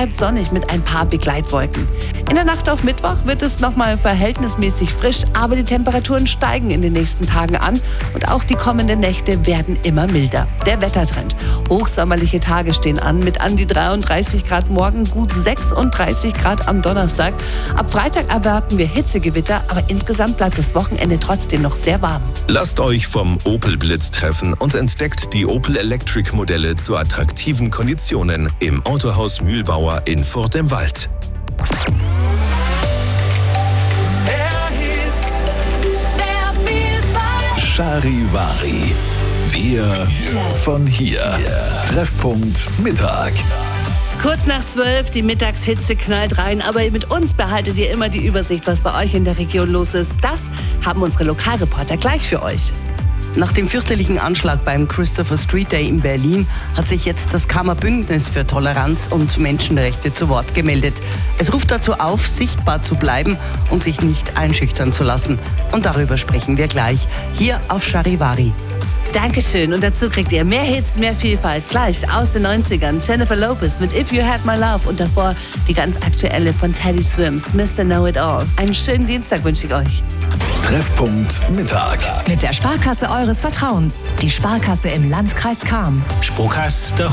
bleibt sonnig mit ein paar Begleitwolken. In der Nacht auf Mittwoch wird es nochmal verhältnismäßig frisch, aber die Temperaturen steigen in den nächsten Tagen an und auch die kommenden Nächte werden immer milder. Der Wettertrend. Hochsommerliche Tage stehen an mit an die 33 Grad morgen, gut 36 Grad am Donnerstag. Ab Freitag erwarten wir Hitzegewitter, aber insgesamt bleibt das Wochenende trotzdem noch sehr warm. Lasst euch vom Opel Blitz treffen und entdeckt die Opel Electric Modelle zu attraktiven Konditionen im Autohaus Mühlbauer in Furt im Wald. Charivari. Wir von hier. Treffpunkt Mittag. Kurz nach 12, die Mittagshitze knallt rein, aber mit uns behaltet ihr immer die Übersicht, was bei euch in der Region los ist. Das haben unsere Lokalreporter gleich für euch. Nach dem fürchterlichen Anschlag beim Christopher Street Day in Berlin hat sich jetzt das Kammerbündnis für Toleranz und Menschenrechte zu Wort gemeldet. Es ruft dazu auf, sichtbar zu bleiben und sich nicht einschüchtern zu lassen. Und darüber sprechen wir gleich hier auf Charivari. Dankeschön. Und dazu kriegt ihr mehr Hits, mehr Vielfalt. Gleich aus den 90ern. Jennifer Lopez mit If You Had My Love und davor die ganz aktuelle von Teddy Swims, Mr. Know It All. Einen schönen Dienstag wünsche ich euch. Treffpunkt Mittag. Mit der Sparkasse eures Vertrauens. Die Sparkasse im Landkreis Cham. Sparkasse